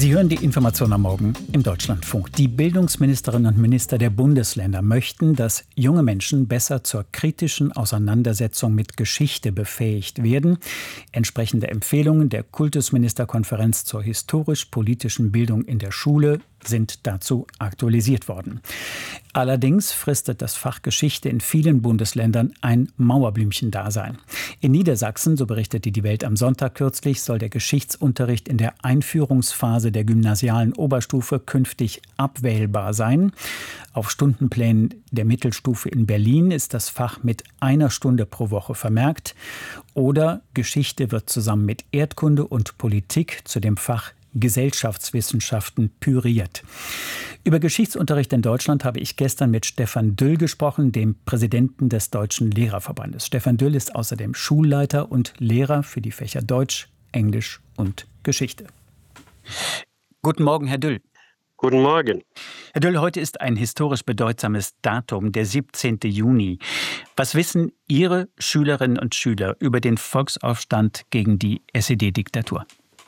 Sie hören die Information am Morgen im Deutschlandfunk. Die Bildungsministerinnen und Minister der Bundesländer möchten, dass junge Menschen besser zur kritischen Auseinandersetzung mit Geschichte befähigt werden. Entsprechende Empfehlungen der Kultusministerkonferenz zur historisch-politischen Bildung in der Schule sind dazu aktualisiert worden. Allerdings fristet das Fach Geschichte in vielen Bundesländern ein Mauerblümchen-Dasein. In Niedersachsen, so berichtete die Welt am Sonntag kürzlich, soll der Geschichtsunterricht in der Einführungsphase der gymnasialen Oberstufe künftig abwählbar sein. Auf Stundenplänen der Mittelstufe in Berlin ist das Fach mit 1 Stunde pro Woche vermerkt. Oder Geschichte wird zusammen mit Erdkunde und Politik zu dem Fach Gesellschaftswissenschaften püriert. Über Geschichtsunterricht in Deutschland habe ich gestern mit Stefan Düll gesprochen, dem Präsidenten des Deutschen Lehrerverbandes. Stefan Düll ist außerdem Schulleiter und Lehrer für die Fächer Deutsch, Englisch und Geschichte. Guten Morgen, Herr Düll. Guten Morgen. Herr Düll, heute ist ein historisch bedeutsames Datum, der 17. Juni. Was wissen Ihre Schülerinnen und Schüler über den Volksaufstand gegen die SED-Diktatur?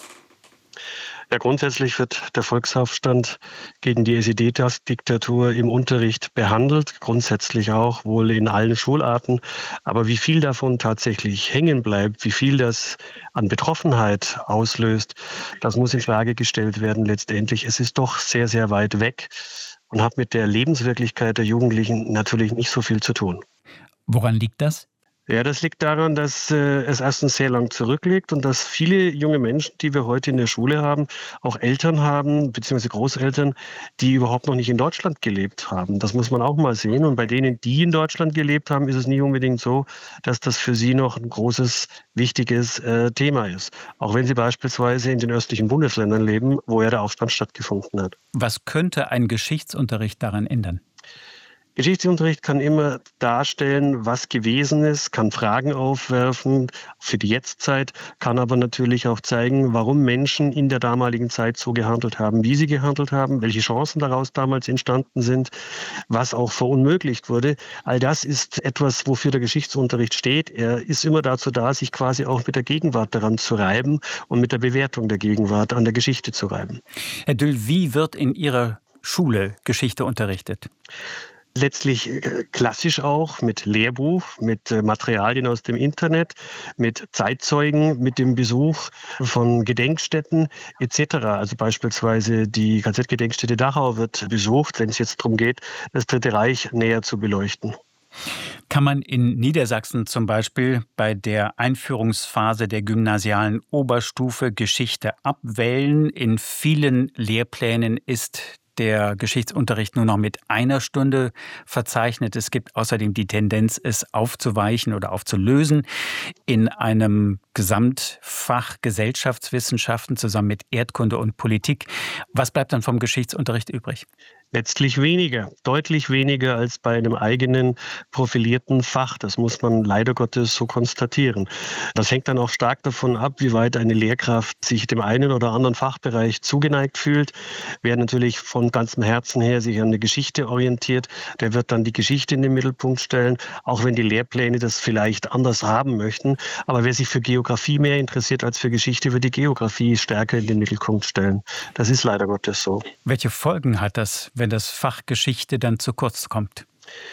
Ja, grundsätzlich wird der Volksaufstand gegen die SED-Diktatur im Unterricht behandelt, grundsätzlich auch wohl in allen Schularten. Aber wie viel davon tatsächlich hängen bleibt, wie viel das an Betroffenheit auslöst, das muss in Frage gestellt werden letztendlich. Es ist doch sehr, sehr weit weg und hat mit der Lebenswirklichkeit der Jugendlichen natürlich nicht so viel zu tun. Woran liegt das? Ja, das liegt daran, dass es erstens sehr lang zurückliegt und dass viele junge Menschen, die wir heute in der Schule haben, auch Eltern haben, beziehungsweise Großeltern, die überhaupt noch nicht in Deutschland gelebt haben. Das muss man auch mal sehen. Und bei denen, die in Deutschland gelebt haben, ist es nie unbedingt so, dass das für sie noch ein großes, wichtiges Thema ist. Auch wenn sie beispielsweise in den östlichen Bundesländern leben, wo ja der Aufstand stattgefunden hat. Was könnte ein Geschichtsunterricht daran ändern? Geschichtsunterricht kann immer darstellen, was gewesen ist, kann Fragen aufwerfen für die Jetztzeit, kann aber natürlich auch zeigen, warum Menschen in der damaligen Zeit so gehandelt haben, wie sie gehandelt haben, welche Chancen daraus damals entstanden sind, was auch verunmöglicht wurde. All das ist etwas, wofür der Geschichtsunterricht steht. Er ist immer dazu da, sich quasi auch mit der Gegenwart daran zu reiben und mit der Bewertung der Gegenwart an der Geschichte zu reiben. Herr Düll, wie wird in Ihrer Schule Geschichte unterrichtet? Letztlich klassisch auch mit Lehrbuch, mit Materialien aus dem Internet, mit Zeitzeugen, mit dem Besuch von Gedenkstätten etc. Also beispielsweise die KZ-Gedenkstätte Dachau wird besucht, wenn es jetzt darum geht, das Dritte Reich näher zu beleuchten. Kann man in Niedersachsen zum Beispiel bei der Einführungsphase der gymnasialen Oberstufe Geschichte abwählen? In vielen Lehrplänen ist der Geschichtsunterricht nur noch mit 1 Stunde verzeichnet. Es gibt außerdem die Tendenz, es aufzuweichen oder aufzulösen in einem Gesamtfach Gesellschaftswissenschaften zusammen mit Erdkunde und Politik. Was bleibt dann vom Geschichtsunterricht übrig? Letztlich weniger, deutlich weniger als bei einem eigenen profilierten Fach. Das muss man leider Gottes so konstatieren. Das hängt dann auch stark davon ab, wie weit eine Lehrkraft sich dem einen oder anderen Fachbereich zugeneigt fühlt. Wer natürlich von ganzem Herzen her sich an der Geschichte orientiert, der wird dann die Geschichte in den Mittelpunkt stellen, auch wenn die Lehrpläne das vielleicht anders haben möchten. Aber wer sich für Geografie mehr interessiert als für Geschichte, wird die Geografie stärker in den Mittelpunkt stellen. Das ist leider Gottes so. Welche Folgen hat das, wenn das Fach Geschichte dann zu kurz kommt?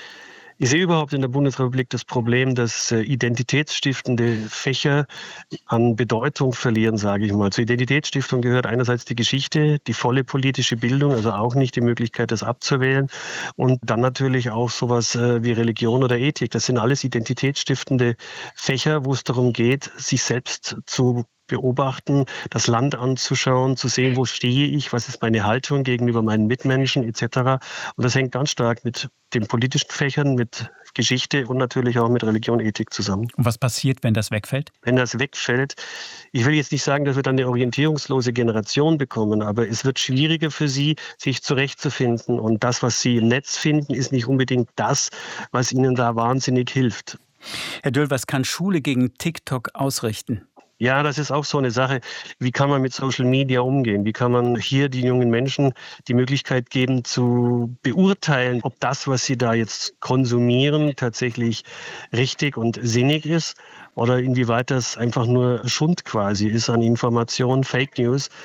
Ich sehe überhaupt in der Bundesrepublik das Problem, dass identitätsstiftende Fächer an Bedeutung verlieren, sage ich mal. Zur Identitätsstiftung gehört einerseits die Geschichte, die volle politische Bildung, also auch nicht die Möglichkeit, das abzuwählen. Und dann natürlich auch sowas wie Religion oder Ethik. Das sind alles identitätsstiftende Fächer, wo es darum geht, sich selbst zu beobachten, das Land anzuschauen, zu sehen, wo stehe ich, was ist meine Haltung gegenüber meinen Mitmenschen etc. Und das hängt ganz stark mit den politischen Fächern, mit Geschichte und natürlich auch mit Religion, Ethik zusammen. Und was passiert, wenn das wegfällt? Wenn das wegfällt, ich will jetzt nicht sagen, dass wir dann eine orientierungslose Generation bekommen, aber es wird schwieriger für sie, sich zurechtzufinden. Und das, was sie im Netz finden, ist nicht unbedingt das, was ihnen da wahnsinnig hilft. Herr Düll, was kann Schule gegen TikTok ausrichten? Ja, das ist auch so eine Sache. Wie kann man mit Social Media umgehen? Wie kann man hier den jungen Menschen die Möglichkeit geben, zu beurteilen, ob das, was sie da jetzt konsumieren, tatsächlich richtig und sinnig ist oder inwieweit das einfach nur Schund quasi ist an Informationen, Fake News.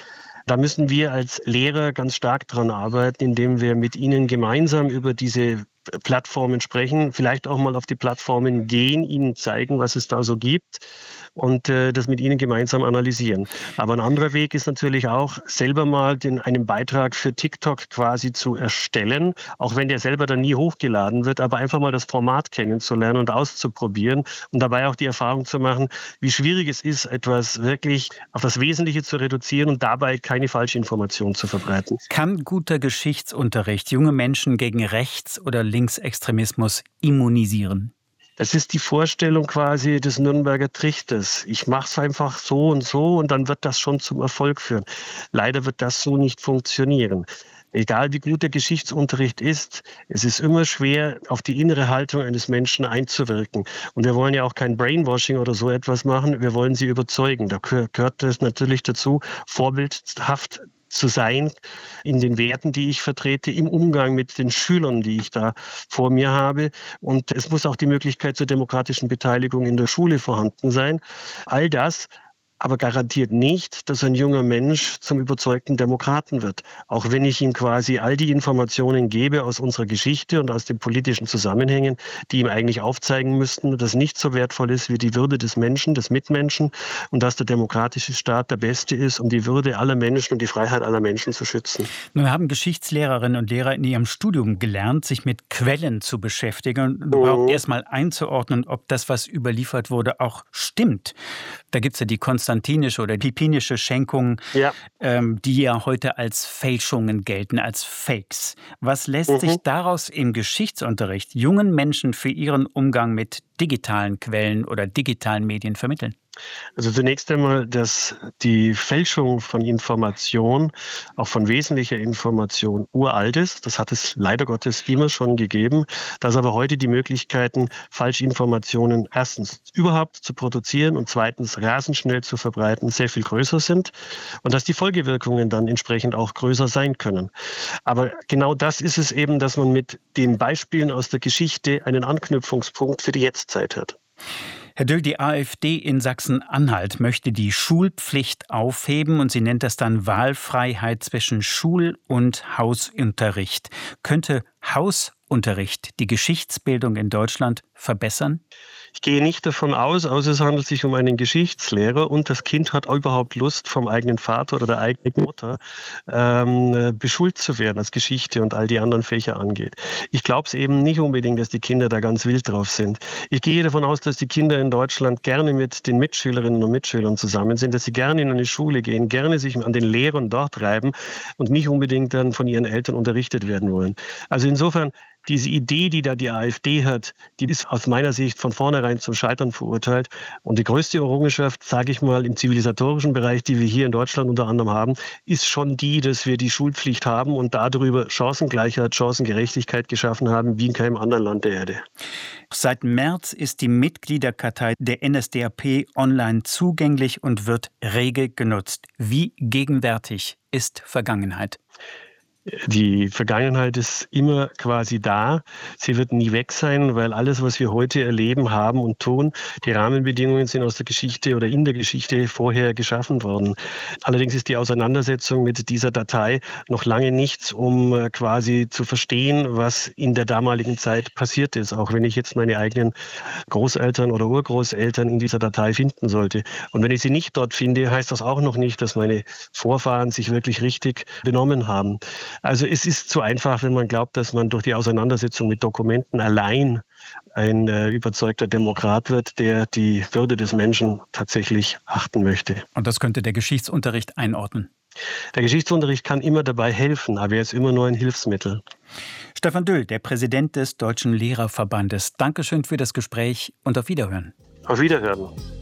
Da müssen wir als Lehrer ganz stark dran arbeiten, indem wir mit ihnen gemeinsam über diese Plattformen sprechen, vielleicht auch mal auf die Plattformen gehen, ihnen zeigen, was es da so gibt und das mit ihnen gemeinsam analysieren. Aber ein anderer Weg ist natürlich auch, selber mal einen Beitrag für TikTok quasi zu erstellen, auch wenn der selber dann nie hochgeladen wird, aber einfach mal das Format kennenzulernen und auszuprobieren und dabei auch die Erfahrung zu machen, wie schwierig es ist, etwas wirklich auf das Wesentliche zu reduzieren und dabei keine falsche Information zu verbreiten. Kann guter Geschichtsunterricht junge Menschen gegen Rechts- oder Linksextremismus immunisieren? Das ist die Vorstellung quasi des Nürnberger Trichters. Ich mache es einfach so und dann wird das schon zum Erfolg führen. Leider wird das so nicht funktionieren. Egal wie gut der Geschichtsunterricht ist, es ist immer schwer, auf die innere Haltung eines Menschen einzuwirken. Und wir wollen ja auch kein Brainwashing oder so etwas machen, wir wollen sie überzeugen. Da gehört es natürlich dazu, vorbildhaft zu sein in den Werten, die ich vertrete, im Umgang mit den Schülern, die ich da vor mir habe. Und es muss auch die Möglichkeit zur demokratischen Beteiligung in der Schule vorhanden sein. All das aber garantiert nicht, dass ein junger Mensch zum überzeugten Demokraten wird. Auch wenn ich ihm quasi all die Informationen gebe aus unserer Geschichte und aus den politischen Zusammenhängen, die ihm eigentlich aufzeigen müssten, dass nichts so wertvoll ist wie die Würde des Menschen, des Mitmenschen und dass der demokratische Staat der beste ist, um die Würde aller Menschen und die Freiheit aller Menschen zu schützen. Nun haben Geschichtslehrerinnen und Lehrer in ihrem Studium gelernt, sich mit Quellen zu beschäftigen und überhaupt erstmal einzuordnen, ob das, was überliefert wurde, auch stimmt. Da gibt es ja die konstantinische oder pipinische Schenkung, die ja heute als Fälschungen gelten, als Fakes. Was lässt sich daraus im Geschichtsunterricht jungen Menschen für ihren Umgang mit digitalen Quellen oder digitalen Medien vermitteln? Also zunächst einmal, dass die Fälschung von Information, auch von wesentlicher Information, uralt ist. Das hat es leider Gottes immer schon gegeben. Dass aber heute die Möglichkeiten, Falschinformationen erstens überhaupt zu produzieren und zweitens rasend schnell zu verbreiten, sehr viel größer sind und dass die Folgewirkungen dann entsprechend auch größer sein können. Aber genau das ist es eben, dass man mit den Beispielen aus der Geschichte einen Anknüpfungspunkt für die Jetztzeit hat. Herr Düll, die AfD in Sachsen-Anhalt möchte die Schulpflicht aufheben und sie nennt das dann Wahlfreiheit zwischen Schul- und Hausunterricht. Könnte Hausunterricht die Geschichtsbildung in Deutschland verbessern? Ich gehe nicht davon aus, außer es handelt sich um einen Geschichtslehrer und das Kind hat überhaupt Lust, vom eigenen Vater oder der eigenen Mutter beschult zu werden, was Geschichte und all die anderen Fächer angeht. Ich glaube es eben nicht unbedingt, dass die Kinder da ganz wild drauf sind. Ich gehe davon aus, dass die Kinder in Deutschland gerne mit den Mitschülerinnen und Mitschülern zusammen sind, dass sie gerne in eine Schule gehen, gerne sich an den Lehrern dort reiben und nicht unbedingt dann von ihren Eltern unterrichtet werden wollen. Also insofern, diese Idee, die da die AfD hat, die ist aus meiner Sicht von vornherein zum Scheitern verurteilt. Und die größte Errungenschaft, sage ich mal, im zivilisatorischen Bereich, die wir hier in Deutschland unter anderem haben, ist schon die, dass wir die Schulpflicht haben und darüber Chancengleichheit, Chancengerechtigkeit geschaffen haben, wie in keinem anderen Land der Erde. Seit März ist die Mitgliederkartei der NSDAP online zugänglich und wird rege genutzt. Wie gegenwärtig ist Vergangenheit? Die Vergangenheit ist immer quasi da. Sie wird nie weg sein, weil alles, was wir heute erleben, haben und tun, die Rahmenbedingungen sind aus der Geschichte oder in der Geschichte vorher geschaffen worden. Allerdings ist die Auseinandersetzung mit dieser Datei noch lange nichts, um quasi zu verstehen, was in der damaligen Zeit passiert ist, auch wenn ich jetzt meine eigenen Großeltern oder Urgroßeltern in dieser Datei finden sollte. Und wenn ich sie nicht dort finde, heißt das auch noch nicht, dass meine Vorfahren sich wirklich richtig benommen haben. Also es ist zu einfach, wenn man glaubt, dass man durch die Auseinandersetzung mit Dokumenten allein ein überzeugter Demokrat wird, der die Würde des Menschen tatsächlich achten möchte. Und das könnte der Geschichtsunterricht einordnen? Der Geschichtsunterricht kann immer dabei helfen, aber er ist immer nur ein Hilfsmittel. Stefan Düll, der Präsident des Deutschen Lehrerverbandes. Dankeschön für das Gespräch und auf Wiederhören. Auf Wiederhören.